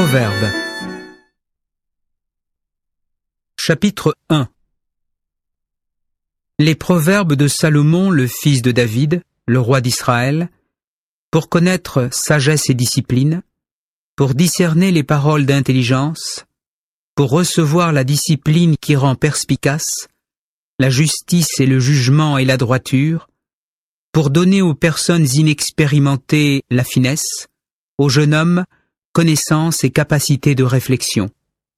Proverbes. Chapitre 1. Les proverbes de Salomon, le fils de David, le roi d'Israël, pour connaître sagesse et discipline, pour discerner les paroles d'intelligence, pour recevoir la discipline qui rend perspicace, la justice et le jugement et la droiture, pour donner aux personnes inexpérimentées la finesse, aux jeunes hommes connaissance et capacité de réflexion.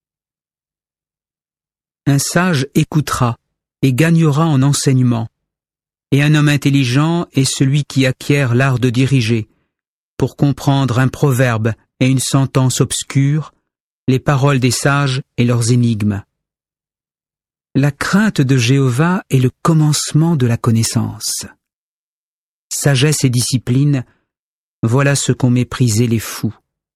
Un sage écoutera et gagnera en enseignement, et un homme intelligent est celui qui acquiert l'art de diriger, pour comprendre un proverbe et une sentence obscure, les paroles des sages et leurs énigmes. La crainte de Jéhovah est le commencement de la connaissance. Sagesse et discipline, voilà ce qu'ont méprisé les fous.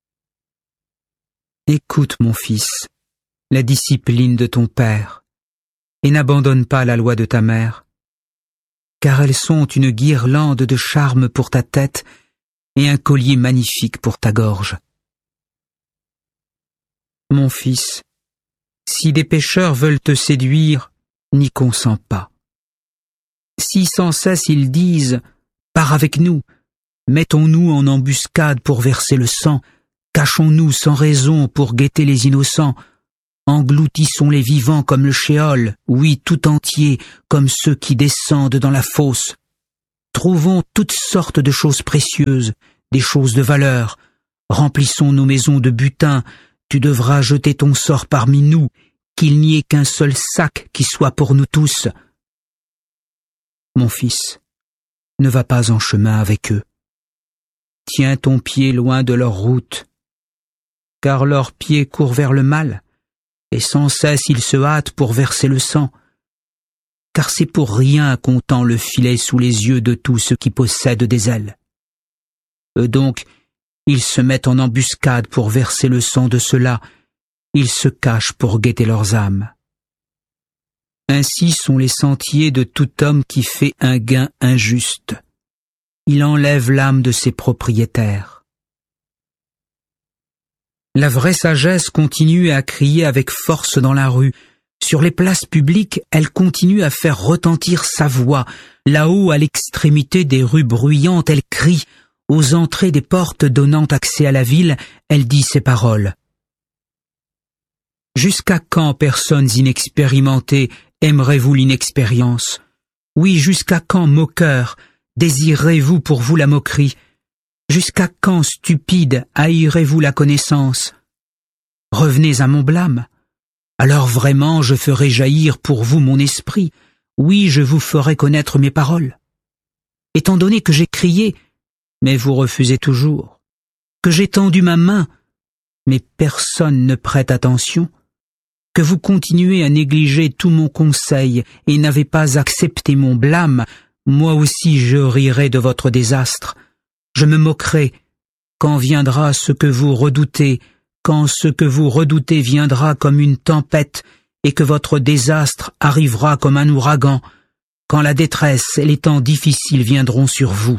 Écoute, mon fils, la discipline de ton père, et n'abandonne pas la loi de ta mère, car elles sont une guirlande de charme pour ta tête et un collier magnifique pour ta gorge. Mon fils, si des pécheurs veulent te séduire, n'y consens pas. Si sans cesse ils disent « Pars avec nous », mettons-nous en embuscade pour verser le sang, cachons-nous sans raison pour guetter les innocents, engloutissons les vivants comme le shéol, oui, tout entier, comme ceux qui descendent dans la fosse. Trouvons toutes sortes de choses précieuses, des choses de valeur, remplissons nos maisons de butin, tu devras jeter ton sort parmi nous, qu'il n'y ait qu'un seul sac qui soit pour nous tous. Mon fils, ne va pas en chemin avec eux. Tiens ton pied loin de leur route, car leurs pieds courent vers le mal, et sans cesse ils se hâtent pour verser le sang. Car c'est pour rien qu'on tend le filet sous les yeux de tous ceux qui possèdent des ailes. Eux donc, ils se mettent en embuscade pour verser le sang de ceux-là, ils se cachent pour guetter leurs âmes. Ainsi sont les sentiers de tout homme qui fait un gain injuste. Il enlève l'âme de ses propriétaires. La vraie sagesse continue à crier avec force dans la rue. Sur les places publiques, elle continue à faire retentir sa voix. Là-haut, à l'extrémité des rues bruyantes, elle crie. Aux entrées des portes donnant accès à la ville, elle dit ces paroles. Jusqu'à quand, personnes inexpérimentées, aimerez-vous l'inexpérience? Oui, jusqu'à quand, moqueurs, désirez-vous pour vous la moquerie? Jusqu'à quand, stupide, haïrez-vous la connaissance? Revenez à mon blâme. Alors vraiment je ferai jaillir pour vous mon esprit. Oui, je vous ferai connaître mes paroles. Étant donné que j'ai crié, mais vous refusez toujours, que j'ai tendu ma main, mais personne ne prête attention, que vous continuez à négliger tout mon conseil et n'avez pas accepté mon blâme, moi aussi je rirai de votre désastre. Je me moquerai quand viendra ce que vous redoutez, quand ce que vous redoutez viendra comme une tempête et que votre désastre arrivera comme un ouragan, quand la détresse et les temps difficiles viendront sur vous.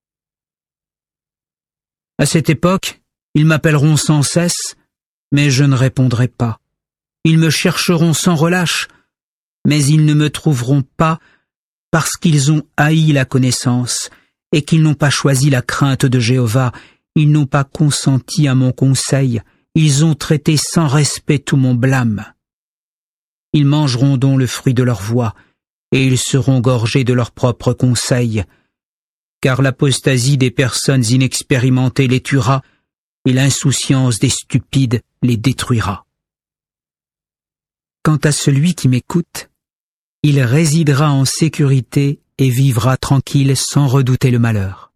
À cette époque, ils m'appelleront sans cesse, mais je ne répondrai pas. Ils me chercheront sans relâche, mais ils ne me trouveront pas parce qu'ils ont haï la connaissance et qu'ils n'ont pas choisi la crainte de Jéhovah, ils n'ont pas consenti à mon conseil, ils ont traité sans respect tout mon blâme. Ils mangeront donc le fruit de leur voix, et ils seront gorgés de leurs propres conseils, car l'apostasie des personnes inexpérimentées les tuera, et l'insouciance des stupides les détruira. Quant à celui qui m'écoute, il résidera en sécurité et vivra tranquille sans redouter le malheur.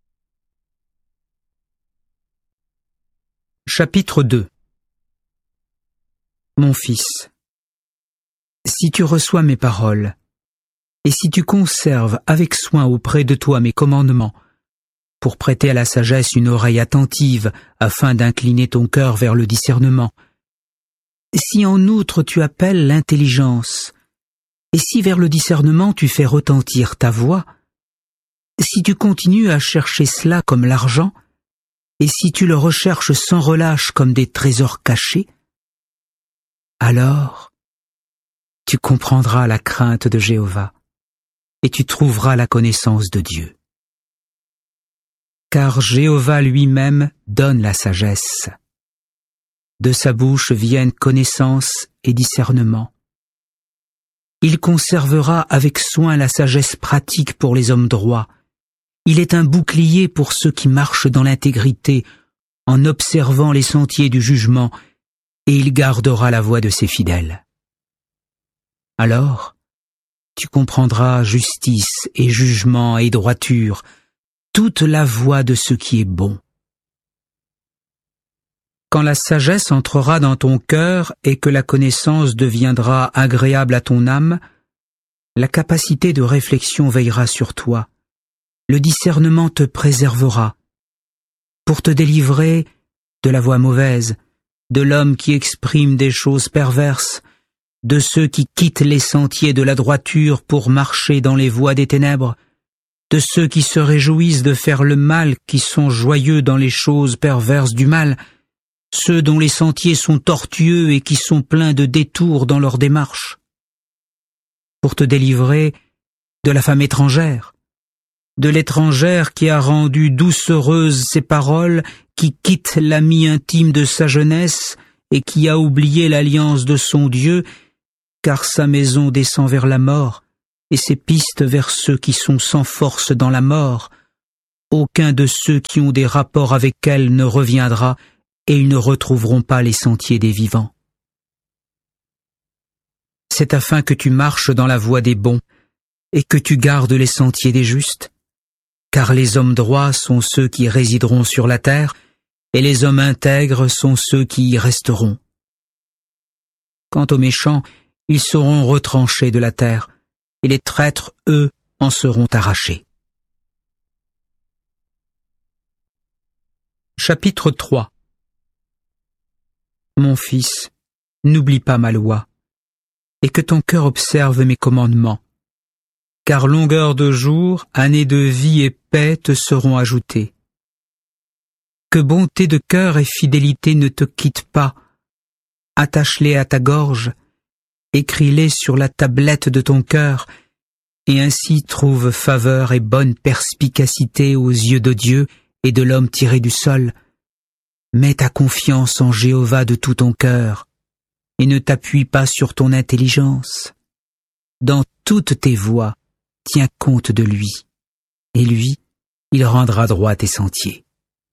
Chapitre 2. Mon fils, si tu reçois mes paroles, et si tu conserves avec soin auprès de toi mes commandements, pour prêter à la sagesse une oreille attentive, afin d'incliner ton cœur vers le discernement, si en outre tu appelles l'intelligence, et si vers le discernement tu fais retentir ta voix, si tu continues à chercher cela comme l'argent, et si tu le recherches sans relâche comme des trésors cachés, alors tu comprendras la crainte de Jéhovah et tu trouveras la connaissance de Dieu. Car Jéhovah lui-même donne la sagesse. De sa bouche viennent connaissance et discernement. Il conservera avec soin la sagesse pratique pour les hommes droits. Il est un bouclier pour ceux qui marchent dans l'intégrité, en observant les sentiers du jugement, et il gardera la voie de ses fidèles. Alors, tu comprendras justice et jugement et droiture, toute la voie de ce qui est bon. Quand la sagesse entrera dans ton cœur et que la connaissance deviendra agréable à ton âme, la capacité de réflexion veillera sur toi, le discernement te préservera, pour te délivrer de la voie mauvaise, de l'homme qui exprime des choses perverses, de ceux qui quittent les sentiers de la droiture pour marcher dans les voies des ténèbres, de ceux qui se réjouissent de faire le mal, qui sont joyeux dans les choses perverses du mal, ceux dont les sentiers sont tortueux et qui sont pleins de détours dans leur démarche, pour te délivrer de la femme étrangère, de l'étrangère qui a rendu doucereuses ses paroles, qui quitte l'ami intime de sa jeunesse et qui a oublié l'alliance de son Dieu, car sa maison descend vers la mort et ses pistes vers ceux qui sont sans force dans la mort. Aucun de ceux qui ont des rapports avec elle ne reviendra, et ils ne retrouveront pas les sentiers des vivants. C'est afin que tu marches dans la voie des bons, et que tu gardes les sentiers des justes, car les hommes droits sont ceux qui résideront sur la terre, et les hommes intègres sont ceux qui y resteront. Quant aux méchants, ils seront retranchés de la terre, et les traîtres, eux, en seront arrachés. Chapitre 3. Mon fils, n'oublie pas ma loi, et que ton cœur observe mes commandements, car longueur de jour, années de vie et paix te seront ajoutées. Que bonté de cœur et fidélité ne te quittent pas, attache-les à ta gorge, écris-les sur la tablette de ton cœur, et ainsi trouve faveur et bonne perspicacité aux yeux de Dieu et de l'homme tiré du sol. Mets ta confiance en Jéhovah de tout ton cœur, et ne t'appuie pas sur ton intelligence. Dans toutes tes voies, tiens compte de lui, et lui, il rendra droit tes sentiers.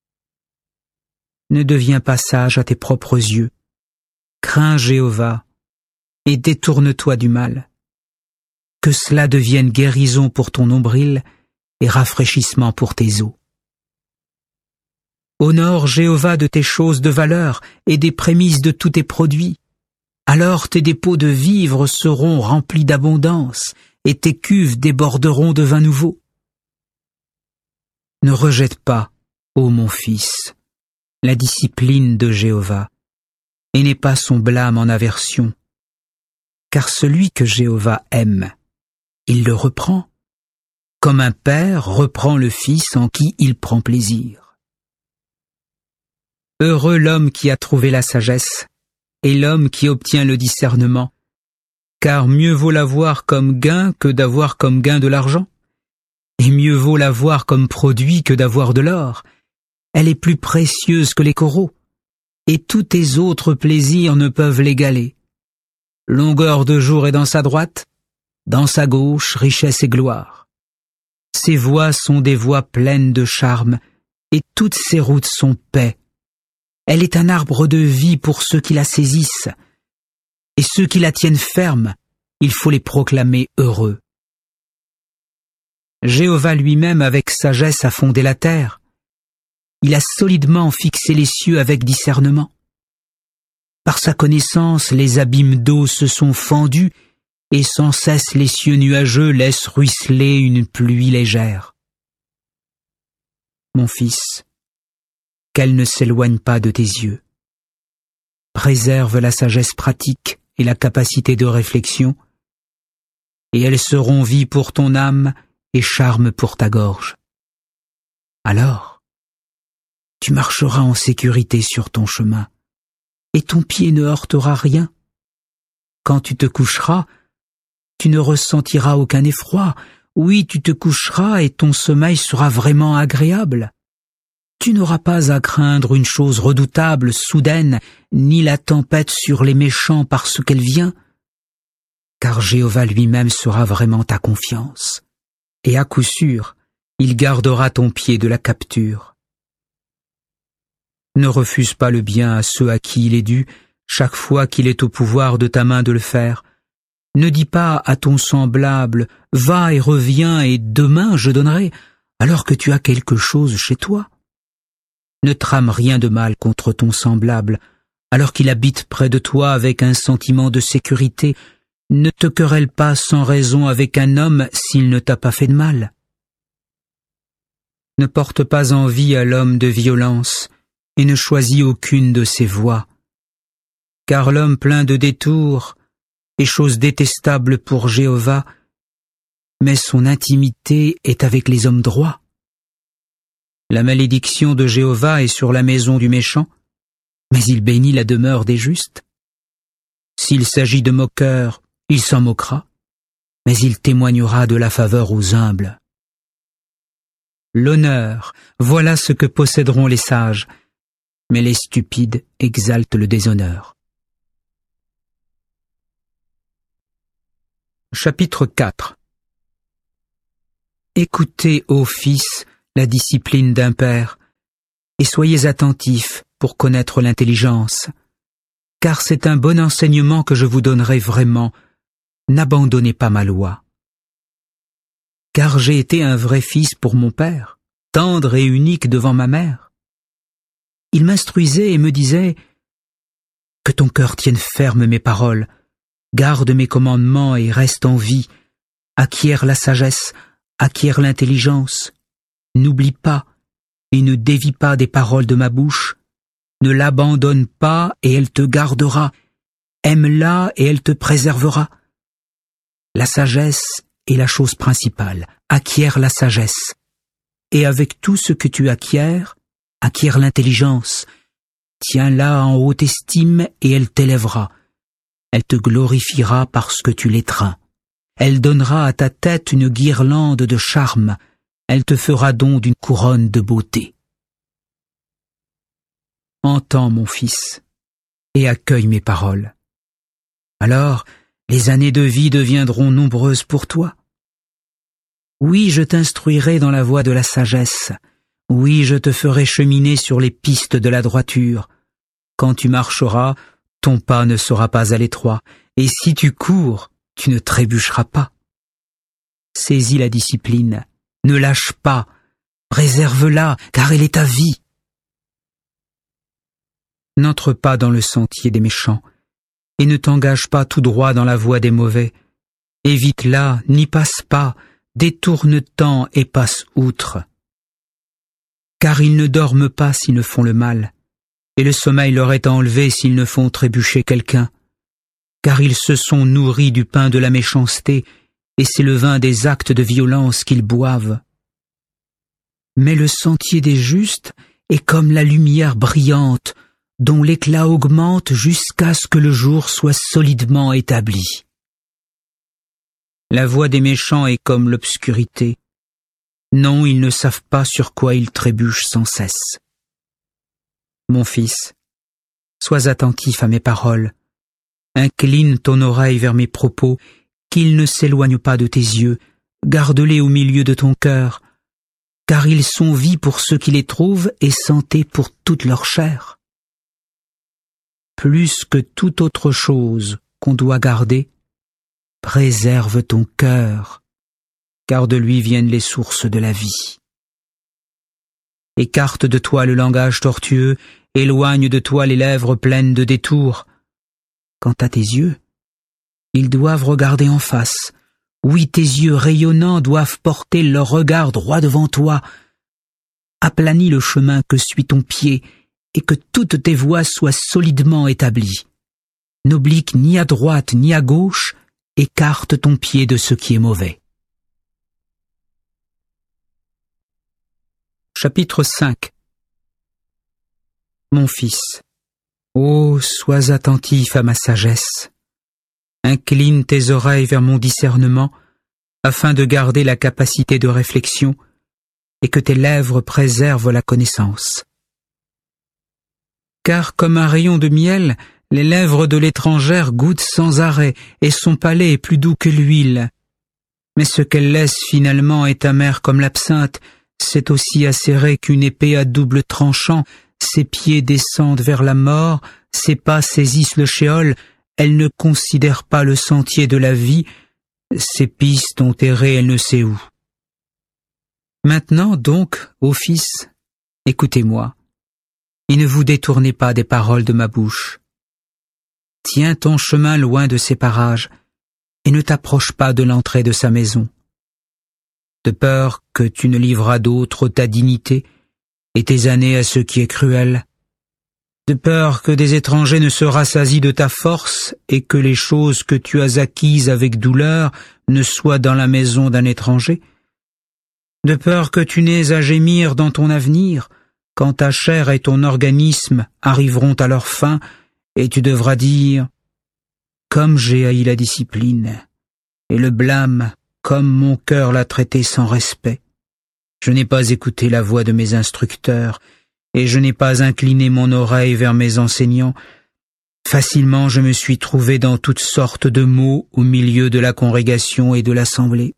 Ne deviens pas sage à tes propres yeux. Crains Jéhovah, et détourne-toi du mal. Que cela devienne guérison pour ton nombril et rafraîchissement pour tes os. Honore Jéhovah de tes choses de valeur et des prémices de tous tes produits. Alors tes dépôts de vivres seront remplis d'abondance et tes cuves déborderont de vin nouveau. Ne rejette pas, ô mon fils, la discipline de Jéhovah, et n'aie pas son blâme en aversion, car celui que Jéhovah aime, il le reprend, comme un père reprend le fils en qui il prend plaisir. Heureux l'homme qui a trouvé la sagesse, et l'homme qui obtient le discernement, car mieux vaut l'avoir comme gain que d'avoir comme gain de l'argent, et mieux vaut l'avoir comme produit que d'avoir de l'or. Elle est plus précieuse que les coraux, et tous tes autres plaisirs ne peuvent l'égaler. Longueur de jour est dans sa droite, dans sa gauche richesse et gloire. Ses voies sont des voies pleines de charme, et toutes ses routes sont paix. Elle est un arbre de vie pour ceux qui la saisissent, et ceux qui la tiennent ferme, il faut les proclamer heureux. Jéhovah lui-même avec sagesse a fondé la terre. Il a solidement fixé les cieux avec discernement. Par sa connaissance, les abîmes d'eau se sont fendus, et sans cesse les cieux nuageux laissent ruisseler une pluie légère. Mon fils, qu'elle ne s'éloigne pas de tes yeux. Préserve la sagesse pratique et la capacité de réflexion, et elles seront vie pour ton âme et charme pour ta gorge. Alors, tu marcheras en sécurité sur ton chemin, et ton pied ne heurtera rien. Quand tu te coucheras, tu ne ressentiras aucun effroi. Oui, tu te coucheras et ton sommeil sera vraiment agréable. Tu n'auras pas à craindre une chose redoutable, soudaine, ni la tempête sur les méchants parce qu'elle vient, car Jéhovah lui-même sera vraiment ta confiance, et à coup sûr, il gardera ton pied de la capture. Ne refuse pas le bien à ceux à qui il est dû, chaque fois qu'il est au pouvoir de ta main de le faire. Ne dis pas à ton semblable « Va et reviens et demain je donnerai », alors que tu as quelque chose chez toi. Ne trame rien de mal contre ton semblable, alors qu'il habite près de toi avec un sentiment de sécurité. Ne te querelle pas sans raison avec un homme s'il ne t'a pas fait de mal. Ne porte pas envie à l'homme de violence, et ne choisis aucune de ses voies. Car l'homme plein de détours est chose détestable pour Jéhovah, mais son intimité est avec les hommes droits. La malédiction de Jéhovah est sur la maison du méchant, mais il bénit la demeure des justes. S'il s'agit de moqueurs, il s'en moquera, mais il témoignera de la faveur aux humbles. L'honneur, voilà ce que posséderont les sages, mais les stupides exaltent le déshonneur. Chapitre 4. Écoutez, ô fils, la discipline d'un père, et soyez attentifs pour connaître l'intelligence, car c'est un bon enseignement que je vous donnerai vraiment. N'abandonnez pas ma loi. Car j'ai été un vrai fils pour mon père, tendre et unique devant ma mère. Il m'instruisait et me disait « Que ton cœur tienne ferme mes paroles, garde mes commandements et reste en vie, acquiert la sagesse, acquiert l'intelligence, n'oublie pas et ne dévie pas des paroles de ma bouche, ne l'abandonne pas et elle te gardera, aime-la et elle te préservera. La sagesse est la chose principale, acquiert la sagesse, et avec tout ce que tu acquiers, acquiert l'intelligence, tiens-la en haute estime et elle t'élèvera. Elle te glorifiera parce que tu l'étreins. Elle donnera à ta tête une guirlande de charme. Elle te fera don d'une couronne de beauté. Entends, mon fils, et accueille mes paroles. Alors, les années de vie deviendront nombreuses pour toi. Oui, je t'instruirai dans la voie de la sagesse. Oui, je te ferai cheminer sur les pistes de la droiture. Quand tu marcheras, ton pas ne sera pas à l'étroit, et si tu cours, tu ne trébucheras pas. Saisis la discipline, ne lâche pas, préserve-la, car elle est ta vie. N'entre pas dans le sentier des méchants, et ne t'engage pas tout droit dans la voie des mauvais. Évite-la, n'y passe pas, détourne-t'en et passe outre. Car ils ne dorment pas s'ils ne font le mal, et le sommeil leur est enlevé s'ils ne font trébucher quelqu'un. Car ils se sont nourris du pain de la méchanceté, et c'est le vin des actes de violence qu'ils boivent. Mais le sentier des justes est comme la lumière brillante, dont l'éclat augmente jusqu'à ce que le jour soit solidement établi. La voie des méchants est comme l'obscurité. Non, ils ne savent pas sur quoi ils trébuchent sans cesse. Mon fils, sois attentif à mes paroles. Incline ton oreille vers mes propos, qu'ils ne s'éloignent pas de tes yeux. Garde-les au milieu de ton cœur, car ils sont vie pour ceux qui les trouvent et santé pour toute leur chair. Plus que toute autre chose qu'on doit garder, préserve ton cœur, car de lui viennent les sources de la vie. Écarte de toi le langage tortueux, éloigne de toi les lèvres pleines de détours. Quant à tes yeux, ils doivent regarder en face. Oui, tes yeux rayonnants doivent porter leur regard droit devant toi. Aplanis le chemin que suit ton pied, et que toutes tes voies soient solidement établies. N'oblique ni à droite ni à gauche, écarte ton pied de ce qui est mauvais. Chapitre 5. Mon fils, ô sois attentif à ma sagesse. Incline tes oreilles vers mon discernement, afin de garder la capacité de réflexion, et que tes lèvres préservent la connaissance. Car comme un rayon de miel, les lèvres de l'étrangère goûtent sans arrêt, et son palais est plus doux que l'huile. Mais ce qu'elle laisse finalement est amer comme l'absinthe, c'est aussi acéré qu'une épée à double tranchant, ses pieds descendent vers la mort, ses pas saisissent le shéol, elle ne considère pas le sentier de la vie, ses pistes ont erré elle ne sait où. Maintenant donc, ô fils, écoutez-moi, et ne vous détournez pas des paroles de ma bouche. Tiens ton chemin loin de ces parages, et ne t'approche pas de l'entrée de sa maison, de peur que tu ne livres à d'autres ta dignité et tes années à ce qui est cruel, de peur que des étrangers ne se rassasient de ta force et que les choses que tu as acquises avec douleur ne soient dans la maison d'un étranger, de peur que tu n'aies à gémir dans ton avenir, quand ta chair et ton organisme arriveront à leur fin, et tu devras dire « Comme j'ai haï la discipline, et le blâme, comme mon cœur l'a traité sans respect. Je n'ai pas écouté la voix de mes instructeurs, et je n'ai pas incliné mon oreille vers mes enseignants. Facilement je me suis trouvé dans toutes sortes de maux au milieu de la congrégation et de l'assemblée.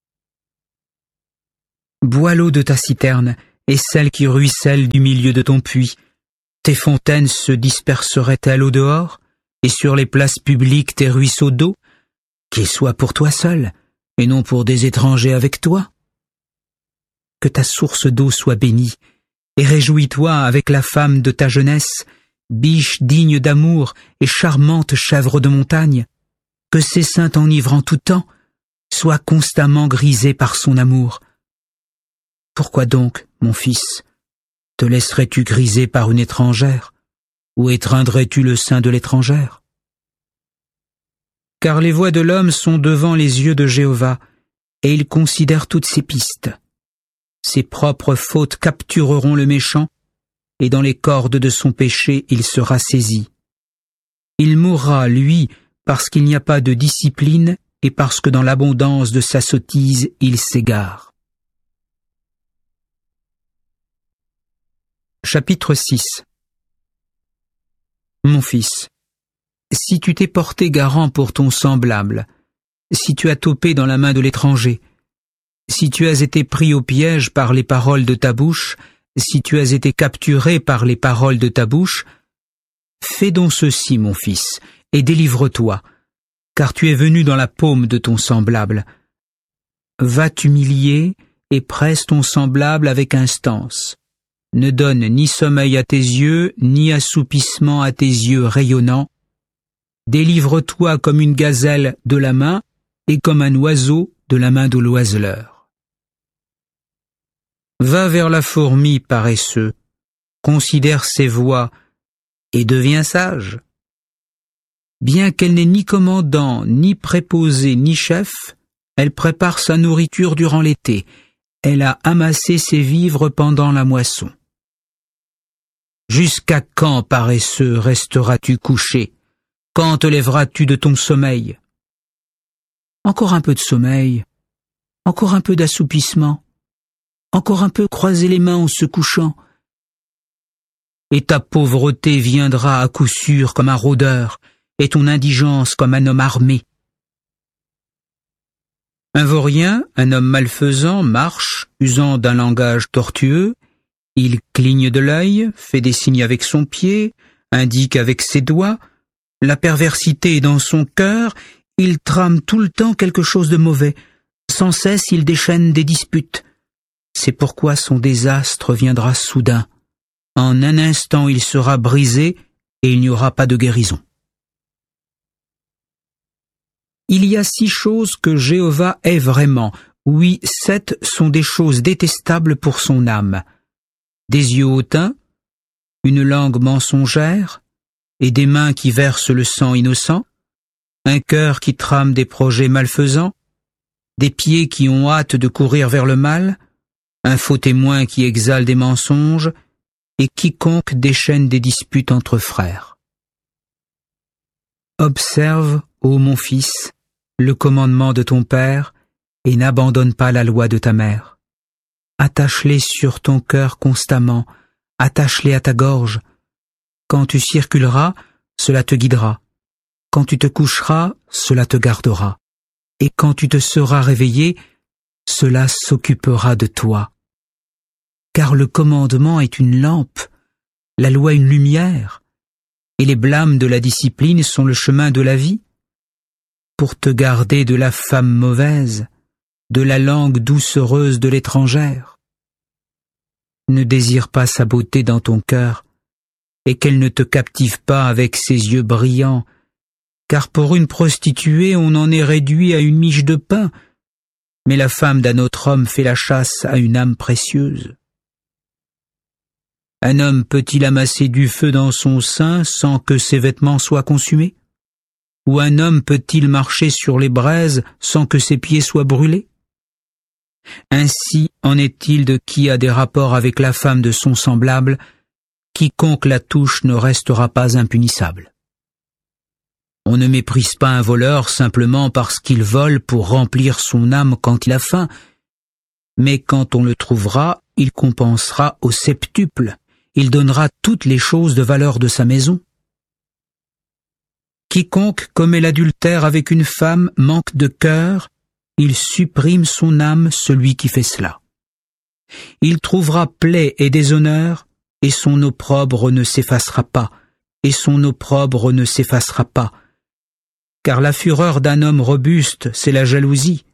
Bois l'eau de ta citerne, et celle qui ruisselle du milieu de ton puits. Tes fontaines se disperseraient-elles au dehors, et sur les places publiques tes ruisseaux d'eau, qu'ils soient pour toi seul, et non pour des étrangers avec toi? Que ta source d'eau soit bénie, et réjouis-toi avec la femme de ta jeunesse, biche digne d'amour et charmante chèvre de montagne. Que ses seins t'enivrent en tout temps, soient constamment grisés par son amour. Pourquoi donc, mon fils, te laisserais-tu griser par une étrangère, ou étreindrais-tu le sein de l'étrangère? Car les voies de l'homme sont devant les yeux de Jéhovah, et il considère toutes ses pistes. Ses propres fautes captureront le méchant, et dans les cordes de son péché il sera saisi. Il mourra, lui, parce qu'il n'y a pas de discipline, et parce que dans l'abondance de sa sottise il s'égare. Chapitre 6. Mon fils, si tu t'es porté garant pour ton semblable, si tu as topé dans la main de l'étranger, si tu as été pris au piège par les paroles de ta bouche, si tu as été capturé par les paroles de ta bouche, fais donc ceci, mon fils, et délivre-toi, car tu es venu dans la paume de ton semblable. Va t'humilier et presse ton semblable avec instance. Ne donne ni sommeil à tes yeux, ni assoupissement à tes yeux rayonnants. Délivre-toi comme une gazelle de la main, et comme un oiseau de la main de l'oiseleur. Va vers la fourmi paresseux, considère ses voies, et deviens sage. Bien qu'elle n'ait ni commandant, ni préposé, ni chef, elle prépare sa nourriture durant l'été. Elle a amassé ses vivres pendant la moisson. Jusqu'à quand, paresseux, resteras-tu couché? Quand te lèveras-tu de ton sommeil? Encore un peu de sommeil, encore un peu d'assoupissement, encore un peu croiser les mains en se couchant. Et ta pauvreté viendra à coup sûr comme un rôdeur, et ton indigence comme un homme armé. Un vaurien, un homme malfaisant, marche, usant d'un langage tortueux. Il cligne de l'œil, fait des signes avec son pied, indique avec ses doigts. La perversité est dans son cœur, il trame tout le temps quelque chose de mauvais. Sans cesse, il déchaîne des disputes. C'est pourquoi son désastre viendra soudain. En un instant, il sera brisé et il n'y aura pas de guérison. Il y a 6 choses que Jéhovah hait vraiment. Oui, 7 sont des choses détestables pour son âme. Des yeux hautains, une langue mensongère, et des mains qui versent le sang innocent, un cœur qui trame des projets malfaisants, des pieds qui ont hâte de courir vers le mal, un faux témoin qui exhale des mensonges, et quiconque déchaîne des disputes entre frères. Observe, ô mon fils, le commandement de ton père, et n'abandonne pas la loi de ta mère. Attache-les sur ton cœur constamment, attache-les à ta gorge. Quand tu circuleras, cela te guidera. Quand tu te coucheras, cela te gardera. Et quand tu te seras réveillé, cela s'occupera de toi. Car le commandement est une lampe, la loi une lumière, et les blâmes de la discipline sont le chemin de la vie. Pour te garder de la femme mauvaise, de la langue doucereuse de l'étrangère. Ne désire pas sa beauté dans ton cœur, et qu'elle ne te captive pas avec ses yeux brillants, car pour une prostituée on en est réduit à une miche de pain, mais la femme d'un autre homme fait la chasse à une âme précieuse. Un homme peut-il amasser du feu dans son sein sans que ses vêtements soient consumés? Ou un homme peut-il marcher sur les braises sans que ses pieds soient brûlés? Ainsi en est-il de qui a des rapports avec la femme de son semblable, quiconque la touche ne restera pas impunissable. On ne méprise pas un voleur simplement parce qu'il vole pour remplir son âme quand il a faim, mais quand on le trouvera, il compensera au septuple, il donnera toutes les choses de valeur de sa maison. Quiconque commet l'adultère avec une femme manque de cœur, il supprime son âme celui qui fait cela. Il trouvera plaie et déshonneur, et son opprobre ne s'effacera pas, et son opprobre ne s'effacera pas. Car la fureur d'un homme robuste, c'est la jalousie,